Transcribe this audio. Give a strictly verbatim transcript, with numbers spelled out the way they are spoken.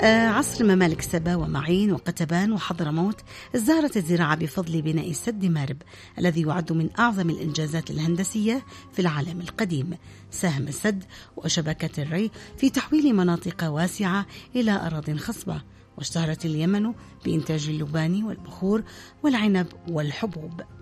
عصر ممالك سبا ومعين وقتبان وحضرموت ازدهرت الزراعة بفضل بناء سد مارب الذي يعد من أعظم الإنجازات الهندسية في العالم القديم. ساهم السد وشبكة الري في تحويل مناطق واسعة إلى أراضٍ خصبة، واشتهرت اليمن بإنتاج اللبان والبخور والعنب والحبوب.